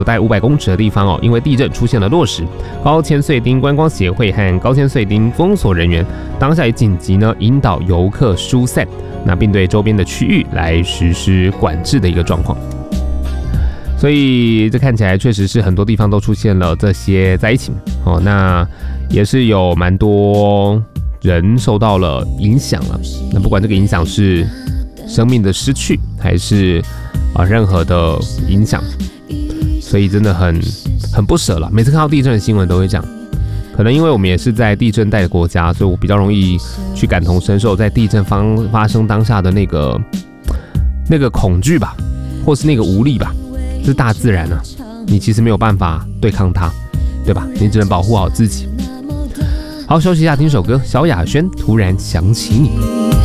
在500公尺的地方因为地震出现了落石，高千穗町观光协会和高千穗町封锁人员当下也紧急引导游客疏散，并对周边的区域来实施管制的一个状况。所以这看起来确实是很多地方都出现了这些灾情那也是有蛮多人受到了影响了。那不管这个影响是生命的失去，还是任何的影响，所以真的很不舍了。每次看到地震的新闻都会讲，可能因为我们也是在地震带的国家，所以我比较容易去感同身受，在地震发生当下的那个恐惧吧，或是那个无力吧。这是大自然你其实没有办法对抗它，对吧？你只能保护好自己。好，休息一下，听首歌，萧亚轩《突然想起你》。